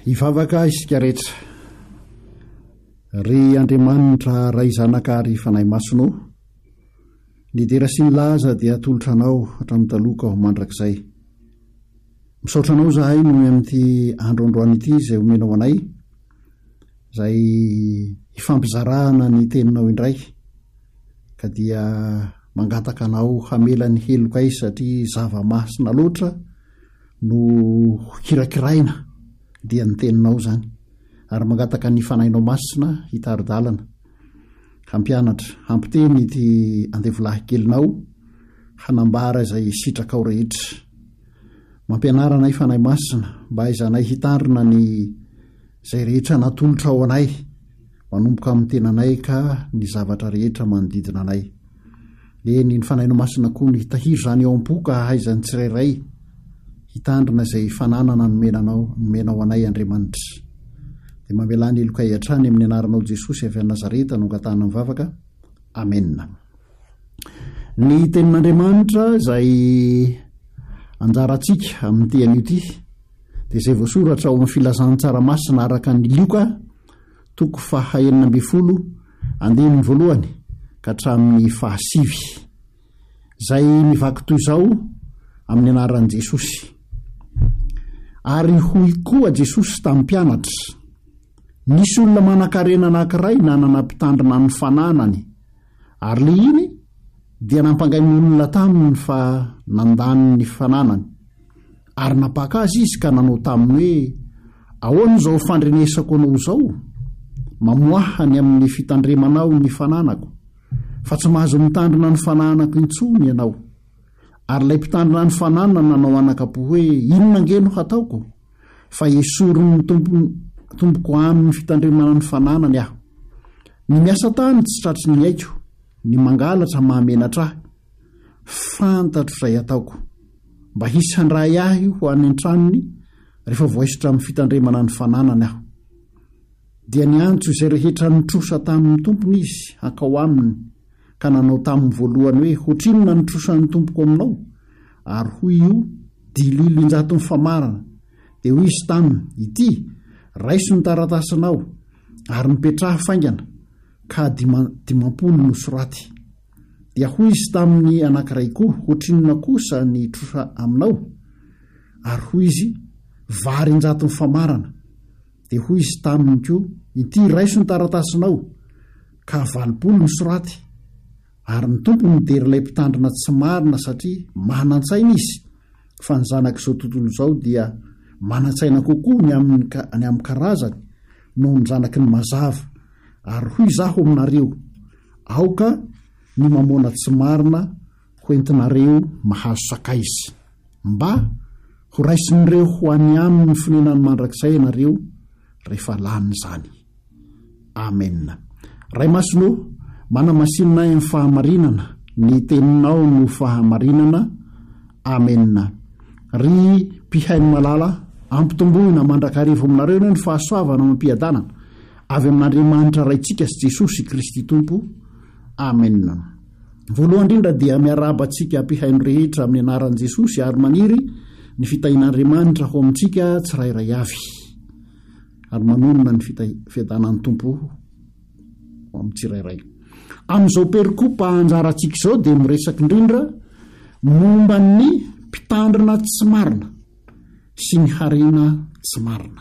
Ivavaka isika rehetra ry Andriamanitra ray zanakary fanahy masonao, ny dera sy ny laza dia atolotra anao hatramin'ny taloka aho mandrakizay. Misaotra anao zahay no amin'ity androandroany ity izay omenao anay, izay hifampizarahana ny teninao indray, ka dia mangataka anao hamela ny helokay satria zava-masina loatra no kirakiraina dia ny teninao zany, ary mangataka ny fanahinao masina hitaridalana, hampianatra, hampiteny ity andevolahy kelinao hanambara izay sitraka ao rehetra. Mampianara anay fanahy masina mba izanay hitandrina ny izay rehetra natolotra ao anay, manomboka amin'ny tenanay ka ny zavatra rehetra manodidina anay. Ny fanahinao masina koa ny hitahiry zany ao am-poka haizany tsirairay hitandrina izay fananana nomenao anay Andriamanitra. Dia mamela ny elokay hatrany amin'ny anaranao Jesosy avy Nazareta no angatahana mivavaka. Amen. Ny tenin'Andriamanitra izay anjarantsika amin'ity anio ity dia izay voasoratra ao amin'ny filazan'ny tsaramasina araka ny Lioka 9:20 ka hatramin'ny 9. Izay mivaky toy izao amin'ny anaran'i Jesosy. Ary hoy koa Jesosy tamin'ny mpianatra: nisy olona manan-karena anankiray nanana mpitandrina ny fananany, ary le iny dia nampangainy olona taminy fa nandany ny fananany, ary napaka azy izy ka nanao taminy hoe: ahoana izao fandrenesako anao izao? Mamoahany amin'ny fitandremanao ny fananako, fa tsy mahazo mitandrina ny fananako intsony ianao. Ary ilay mpitandrina ny fananana nanao anakapo hoe: inona angeno hataoko? Fa esoriny tompoko aminy fitandremana ny fananany aho. Ny miasa tany tsy tratry ny aiko, ny mangalatra mahamenatra ahy. Fantatro izay ataoko, mba hisy handray ahy ho any an-tranony rehefa voaisotra amin'ny fitandremana ny fananany aho. Dia niantso izay rehetra nitrosa tamin'ny tompony izy hankao aminy, ka nanao tamin'ny voalohany hoe: hoatrinona nitrosan'ny tompoko aminao? Ary hoy io: 10,000 mifamarana. Dia hoy izy taminy: ity, raiso ny taratasinao ary nipetraha faingana, ka 50 no soraty. Dia hoy izy tamin'ny anankiray koa: hoatrinona kosa ny trosa aminao? Ary hoy izy: 200 mifamarana. Dia hoy izy taminy koa: ity, raiso ny taratasinao, ka 80 no soraty. Ary ny tompo midery ilay mpitandrina tsy marina satria manan-tsaina izy, fa ny zanak'izao tontolo izao dia manan-tsaina kokoa ny amin'ny karazany noho ny zanaky ny mazava. Ary hoy izaho aminareo: aoka ny mamoana tsy marina ho entinareo mahazo sakaizy, mba ho raisin'ireo ho any aminy fonenany mandrakizay ianareo rehefa lany izany. Amen. Ray masonao, manamasinina amin'ny fahamarinana, ny teninao no fahamarinana. Amen. Ry mpihaino malala, ampitomboina mandrakarivo aminareo ny fahasoavana mampiadanana avy amin'Andriamanitra raintsika sy Jesosy Kristy Tompo. Amen. Voalohany indrindra dia miarabantsika mpihaino rehetra amin'ny anaran'i Jesosy, ary maniry ny fitahin'Andriamanitra ho amintsika tsirairay avy, ary manonona ny fiadanan'ny Tompo ho amin'ny tsirairay. Amin'izao perikopa anjarantsika izao dia miresaky indrindra momba ny mpitandrina tsy marina sy ny harena tsy marina.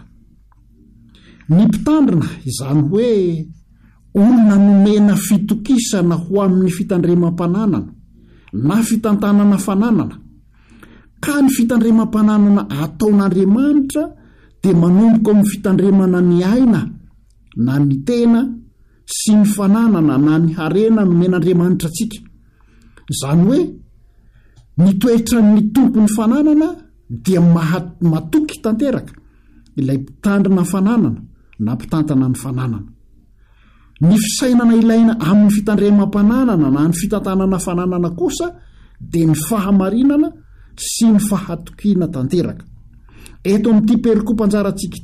Ny mpitandrina izany hoe olona nomena fitokisana ho amin'ny fitandremam-pananana na fitantanana fananana, ka ny fitandremam-pananana ataon'Andriamanitra dia manomboka amin'ny fitandremana ny aina na ny tena sy ny fananana na ny harena nomen'Andriamanitra antsika. Izany hoe ny toetra ny tompon'ny fananana dia matoky tanteraka ilay mpitandrina fananana na mpitantana ny fananana. Ny fisainana ilaina amin'ny fitandremam-pananana na ny fitantanana fananana kosa dia ny fahamarinana sy ny fahatokiana tanteraka. Eto amin'ity perikopa anjarantsika